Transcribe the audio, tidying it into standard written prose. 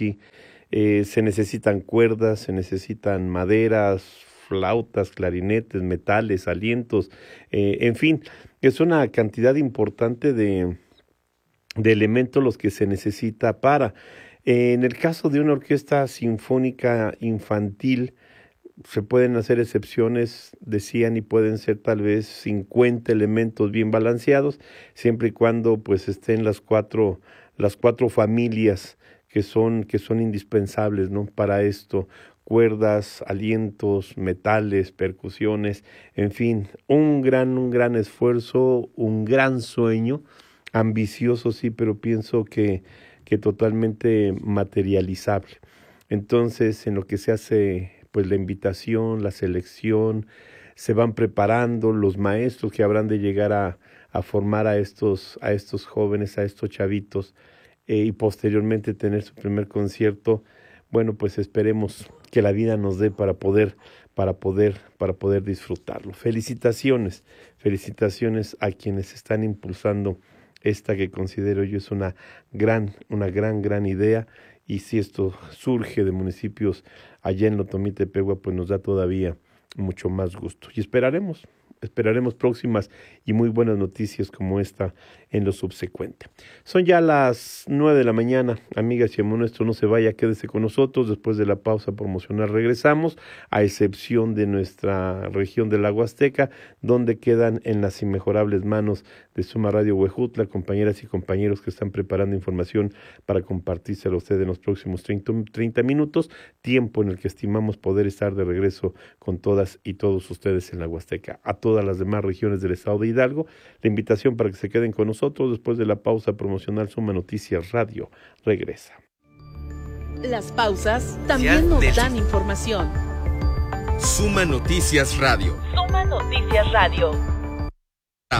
aquí. Se necesitan cuerdas, se necesitan maderas, flautas, clarinetes, metales, alientos, en fin, es una cantidad importante de elementos los que se necesita para. En el caso de una orquesta sinfónica infantil, se pueden hacer excepciones, decían, y pueden ser tal vez 50 elementos bien balanceados, siempre y cuando pues estén las cuatro familias que son indispensables, ¿no? Para esto, cuerdas, alientos, metales, percusiones, en fin, un gran esfuerzo, un gran sueño, ambicioso sí, pero pienso que totalmente materializable. Entonces, en lo que se hace pues la invitación, la selección, se van preparando los maestros que habrán de llegar a formar a estos jóvenes, a estos chavitos, y posteriormente tener su primer concierto. Bueno, pues esperemos que la vida nos dé para poder disfrutarlo. Felicitaciones a quienes están impulsando esta que considero yo es una gran idea. Y si esto surge de municipios allá en Lotomitepegua, pues nos da todavía mucho más gusto. Y esperaremos próximas y muy buenas noticias como esta en lo subsecuente. Son ya las 9 de la mañana, amigas y amigos nuestros, no se vaya, quédese con nosotros. Después de la pausa promocional regresamos, a excepción de nuestra región de la Huasteca, donde quedan en las inmejorables manos de Suma Radio Huejutla, compañeras y compañeros que están preparando información para compartírsela a usted en los próximos 30 minutos, tiempo en el que estimamos poder estar de regreso con todas y todos ustedes en la Huasteca. A todas las demás regiones del estado de Hidalgo, la invitación para que se queden con nosotros. Después de la pausa promocional, Suma Noticias Radio regresa. Las pausas también nos dan información. Suma Noticias Radio. Suma Noticias Radio.